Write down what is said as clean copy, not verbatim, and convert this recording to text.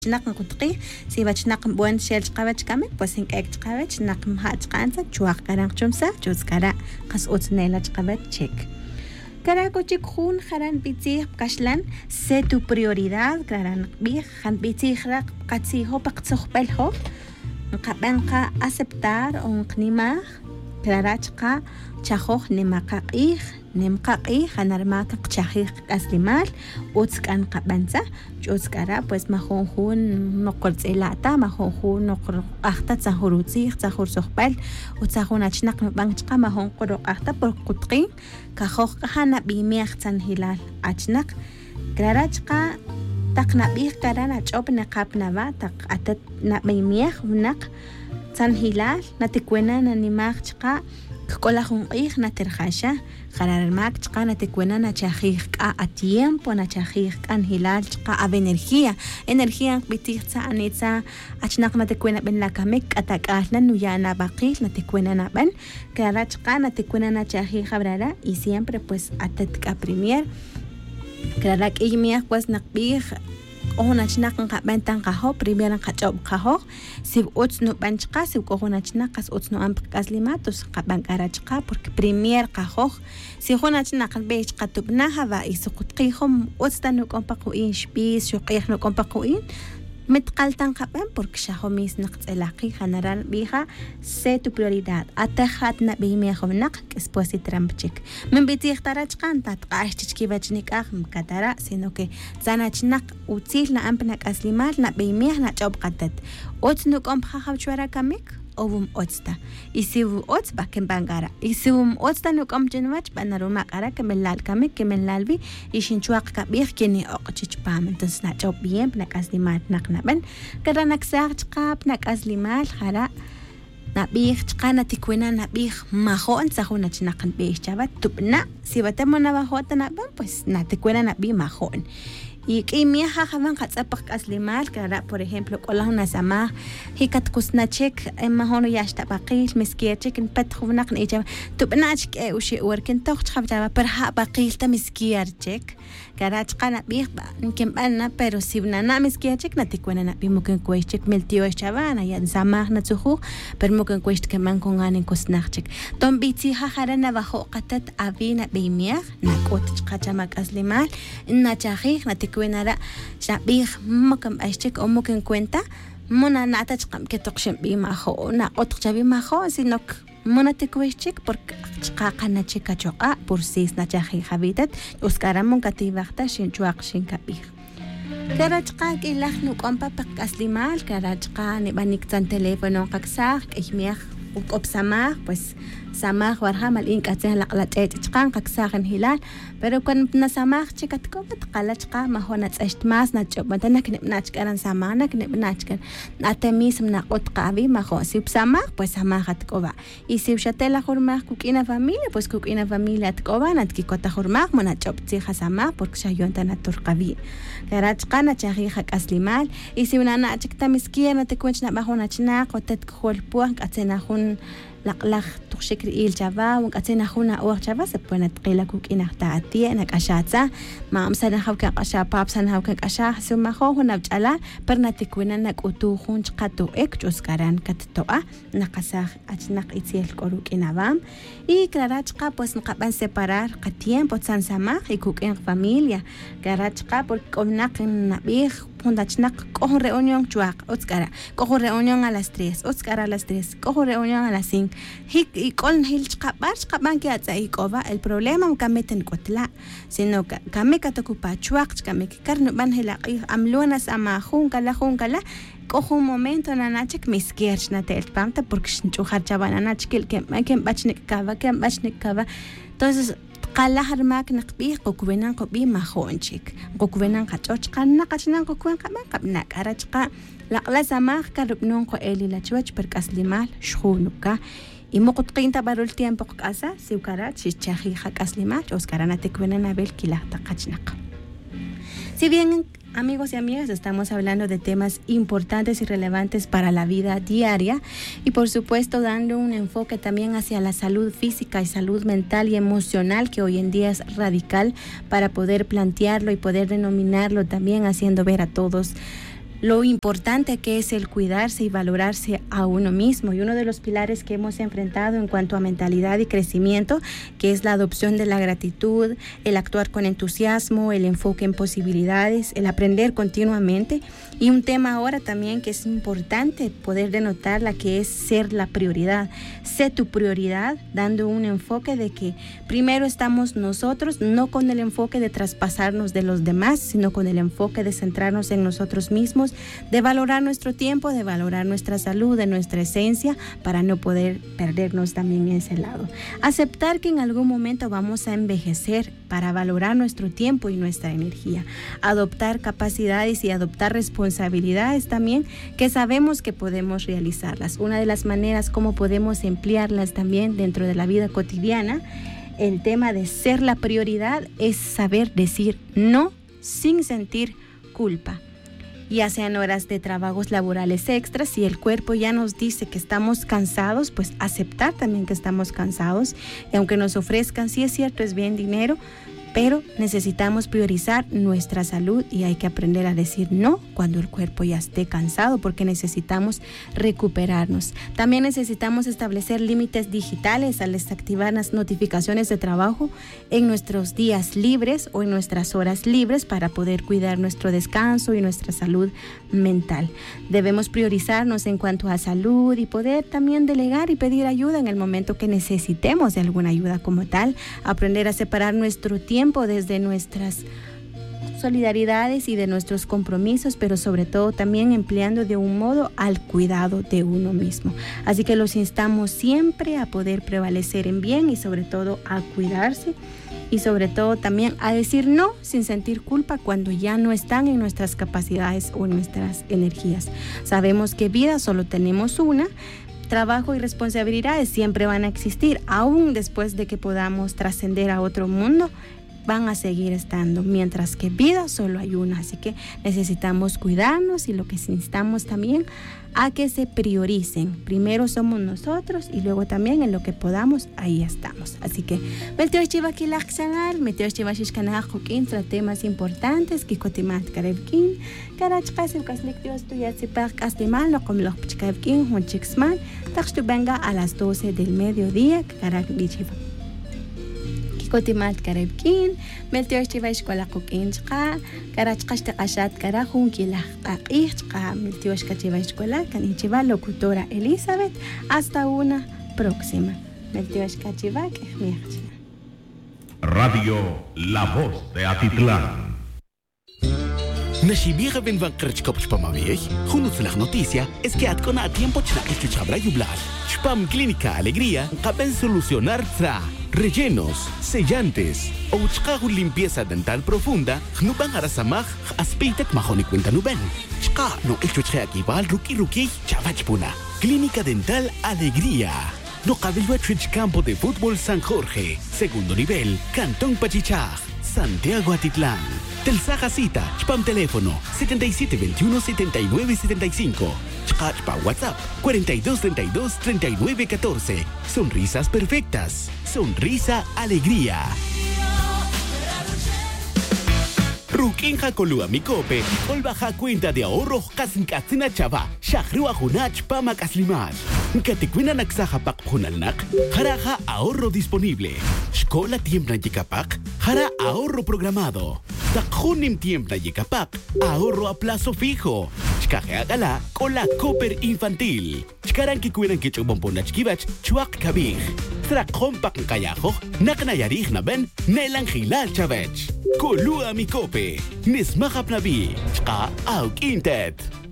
Chinaqan qutqi si bachnaqan buen shel chqawach kame pues in ek chqawach naqam ha chqansa chuaq karang chumsa chuskara qas utnela chqawach chek karako chik khun kharan bitsi qashlan sé tu prioridad klaran bi khan bitsi khraq qatsi ho paqtsoqbel ho qabanqa aceptar on qnima klarachqa chajoj nimaqaqih nimqaqih hanarmaka qchajih aslimal utskan qabansa ch'uskara pues majunjun noqortz'ilata majunjun noqorq'ajta tzajurutziij tzajursoqb'al utzajun achnaq nub'anchqa majun qoroq'ajta por qutqin kajoj qajana b'imiaj tzanjilal achnaq klarachqa taq nab'ij karan ach'op niqap naba taq atat nab'imiaj hunaq tzanjilal natikuena nanimaj chqa k'olajun q'ij natirjaxa qararmak chqa natikuena nachajij k'a a tiempo nachajij k'an hilal chqa ab energía bitij tza anitza achnaq natikuena ben la kamek atak'alna nuyana baqil natikuena naban kara chqa natikuena nachajij abrara y siempre pues atat k'a premier kara k'imiaj pues naqb'ij ohuna chnaqan qabantan qaho primero qach'ob qaho si utz no banchqa si ohuna chnaqas utz no amp qaslimatos qaban qarachqa porque primer qaho si ohuna chnaqan beich qatubna hava isuqutqihom utz tan no qompaquin shpis shuqih no qompaquin mitqaltan qaban porque shahomis naqtz'elaqi general bija sé tu prioridad atajatna bimejomnaq después trampchik min bitij tarachqan tatqa'chchkibachnikaj mkatara sino que zanachnaq utzil na ampnak aslimal na bimej na ch'ob qatat utz no qompja chwara kamik ovum otsta y si otz ba ken bangara y si otsta no qomchinwach banaruma qara kemelal kamik kemelalbi y shinchuaq kabij keni oqchichpam entonces na ch'ob bien na aslimal naqnaban kada naksaq chqap na aslimal khara na bij chqana tikuena na bij majon tsajuna chnaqan bij chabat tupna si batemona bajota ban pues na tikuena na bi majon y que mi hija jaban qatzapaq aslimal kara por ejemplo qolahuna sama hikat kusnachek mahono yashta baqil miskiyachek patkhunaq nicha tubnachk ushi workin toq chabjaba perha baqil ta miskiyarchek kara chqana bih kimbanna pero sibnana miskiyachek natikuena na bimuken kuechek meltio chavana ya sama na tsuhu pero muken kuech keman konganin kusnachek ton bitsi hajarana bajo qatat avina bimiah na qot chqachamak aslimal inna chajih kuenara shabih mokam ashchek o moken cuenta mona nata chqam ke toqshem bi majo na otqchabi majo sino mona tekuechek porque chqaqana chika choqa por sis na chaji habitat uskara mon katibaqta shinchuaq shinkabih karachqa ilaj nu qompa paqaslimal karachqa ni banik tan teléfono qaqsaq ihmiaj uqopsamaj pues samaj warhamal ink'atzej laqlach'ech chqan qaqsajan hilal pero cuando nasamaj chikatko qalachqa mahona tz'echtmas nach'obantana knib'nachk'aran samana knib'nachk'ar atemism naq'utqabi majo si samaj pues samaj atk'oba y si xatela jurmaj kuk'ina familia pues kuk'ina familia atk'oba natkikota jurmaj monach'obtzija samaj porque xayonta naturqabi karachqa nachajija k'aslimal y si unana chikta miskiya natikuench nab'ajuna chnaq otet kjolpuaj k'atzenajun laqlaj tuqshikri il chava un katsena juna or chava se puede tqila kuk'ina ta'atia na kashatsa mam sana hawka qasha pap sana hawka qasha suma hona b'chala pernatikuna na k'utu jun chqatu ek chuskaran katto'a naqasaj achnaq itziel k'oruk'ina bam y klarachqa pues nqaban separar qa tiempo tsan samaj y kuk'in familia karachqa por q'onaq nab'ij Pundachnaq cojo reunión chuaq utskara cojo reunión a las 3 utskara a las 3 cojo reunión a las 5 hik y con hil chqaban que atza ikoba el problema kameten kotla sino kameka tokupa chuaq kameka karno ban hilaqi amluna sama junkala cojo un momento nanachek miskierch na telpamta porque chujar chabana nachkel que bachnik kava entonces qala harmak naqbi qokuenan qobi majonchik qokuenan qachochqan naqachnan qokuen qaban qabna karachqa laqla samaj karubnon qo elila chwach perkaslimal shjunuka y moqutqin tabarul tiempo qasa siukarat chichaji haqaslimal oskarana tekuenan abel kilaqta qachnaq si bien amigos y amigas, estamos hablando de temas importantes y relevantes para la vida diaria y por supuesto dando un enfoque también hacia la salud física y salud mental y emocional que hoy en día es radical para poder plantearlo y poder denominarlo también haciendo ver a todos lo importante que es el cuidarse y valorarse a uno mismo. Y uno de los pilares que hemos enfrentado en cuanto a mentalidad y crecimiento, que es la adopción de la gratitud, el actuar con entusiasmo, el enfoque en posibilidades, el aprender continuamente. Y un tema ahora también que es importante poder denotarla, que es ser la prioridad. Sé tu prioridad, dando un enfoque de que primero estamos nosotros, no con el enfoque de traspasarnos de los demás, sino con el enfoque de centrarnos en nosotros mismos, de valorar nuestro tiempo, de valorar nuestra salud, de nuestra esencia, para no poder perdernos también en ese lado. Aceptar que en algún momento vamos a envejecer para valorar nuestro tiempo y nuestra energía. Adoptar capacidades y adoptar responsabilidades también que sabemos que podemos realizarlas. Una de las maneras como podemos emplearlas también dentro de la vida cotidiana, el tema de ser la prioridad, es saber decir no sin sentir culpa. Ya sean horas de trabajos laborales extras, si el cuerpo ya nos dice que estamos cansados, pues aceptar también que estamos cansados. Y aunque nos ofrezcan, sí es cierto, es bien dinero, pero necesitamos priorizar nuestra salud y hay que aprender a decir no cuando el cuerpo ya esté cansado, porque necesitamos recuperarnos. También necesitamos establecer límites digitales al desactivar las notificaciones de trabajo en nuestros días libres o en nuestras horas libres para poder cuidar nuestro descanso y nuestra salud mental. Debemos priorizarnos en cuanto a salud y poder también delegar y pedir ayuda en el momento que necesitemos de alguna ayuda como tal. Aprender a separar nuestro tiempo desde nuestras solidaridades y de nuestros compromisos, pero sobre todo también empleando de un modo al cuidado de uno mismo. Así que los instamos siempre a poder prevalecer en bien y sobre todo a cuidarse y sobre todo también a decir no sin sentir culpa cuando ya no están en nuestras capacidades o en nuestras energías. Sabemos que vida solo tenemos una. Trabajo y responsabilidades siempre van a existir, aún después de que podamos trascender a otro mundo, van a seguir estando, mientras que vida solo hay una. Así que necesitamos cuidarnos y lo que instamos también a que se prioricen. Primero somos nosotros y luego también en lo que podamos, ahí estamos. Así que temas importantes que cotimat karevkin karach casi caslik Dios tu ya sipar castimal no como los pichkavkin un chixman taxtu venga a las 12 del mediodía karak bichiva kotimat karevkin meltiosh chiva escuela kokinchka karachqashte qashat karajun kila qaqihchka meltiosh kachiva escuela kanichiva locutora Elizabeth. Hasta una próxima. Meltiosh kachiva kehmiachna. Radio La Voz de Atitlán. Nashibira ben van krachkop spamavich, junut la noticia es que atkona a tiempo chna que chabra yublar. Spam Clínica Alegría caben solucionar tra rellenos, sellantes o uchkagu limpieza dental profunda, nuban arasamaj aspeitek mahoni cuenta nuben. Chka no echuche aquí val ruki chavachpuna. Clínica Dental Alegría. No cabello campo de fútbol San Jorge, segundo nivel, Cantón Pachichaj, Santiago Atitlán. Telsaja cita, spam teléfono 7721-7975. Chpa WhatsApp 4232-3914. Sonrisas perfectas. Sonrisa Alegría. Rukinja Kolua Mikope, Olbaja cuenta de ahorro Kasinkatsina Chava, Shahrua Hunach Pama Kaslimat. Katekwina Naksaja Pak Hunalnak, Jaraja ahorro disponible. Shkola Tiembna Yikapak, Jara ahorro programado. Takhunim Tiembna Yikapak, ahorro a plazo fijo. Chkaje Agala, Kola Cooper Infantil. Chkaran Kikuiran Kichubomponach Kivach, Chuak Kabij. Trakon Pak Kayajo, Naknayarij Naben, Nelan Hilal Chavech. Kolua Mikope, Nismahap Nabi, Chka Auk Intet.